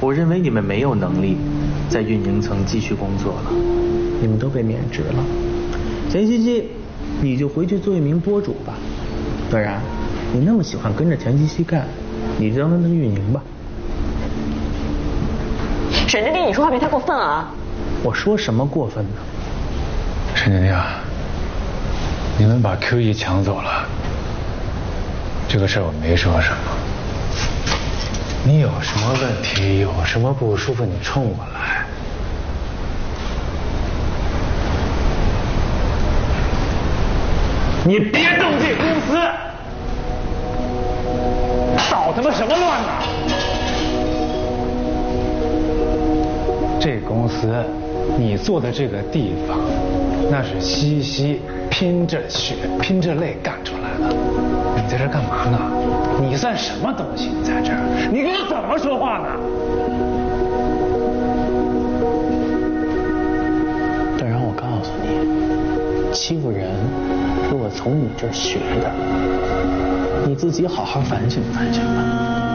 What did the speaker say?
我认为你们没有能力在运营层继续工作了，你们都被免职了。钱西西，你就回去做一名播主吧。当然，你那么喜欢跟着钱西西干，你就当他运营吧。 沈经理，你说话别太过分啊！ 我说什么过分呢？ 沈经理啊，你们把 QE 抢走了，这个事儿我没说什么。你有什么问题，有什么不舒服，你冲我来。你别动这公司，捣他妈什么乱呢？这公司，你做的这个地方，那是西西拼着血、拼着泪干出来的。你在这干嘛呢？你算什么东西？你在这儿，你跟我怎么说话呢？ 但让我告诉你，欺负人是我从你这儿学的，你自己好好反省反省吧。